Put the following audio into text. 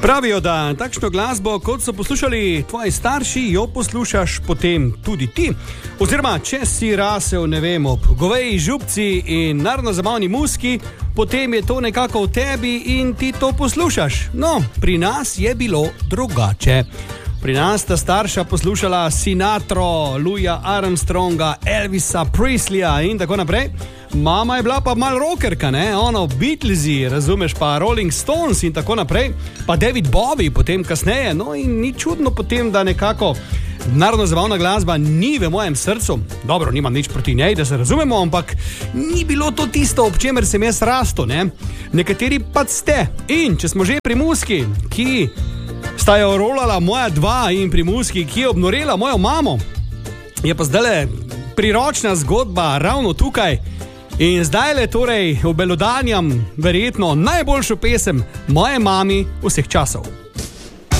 Pravijo, da takšno glasbo, kot so poslušali tvoji starši, jo poslušaš potem tudi ti. Oziroma, če si rasel, ne vem, ob goveji župci in narodno-zabavni muski, potem je to nekako v tebi in ti to poslušaš. No, pri nas je bilo drugače. Pri nas sta starša poslušala Sinatro, Louisa Armstronga, Elvisa Presleya in tako naprej. Mama je bila pa malo rockerka, ne? Ono, Beatlesi, razumeš, pa Rolling Stones in tako naprej. Pa David Bowie potem kasneje. No in ni čudno potem, da nekako narodno-zabavna glasba ni v mojem srcu. Dobro, nimam nič proti njej, da se razumemo, ampak ni bilo to tisto, ob čemer sem jaz rastel, ne? Nekateri pa ste. In če smo že pri muski, ki sta jo rolala moja dva in pri muski, ki je obnorela mojo mamo, je pa zdajle priročna zgodba ravno tukaj. In zdajle torej obelodanjam verjetno najboljšo pesem moje mami vseh časov.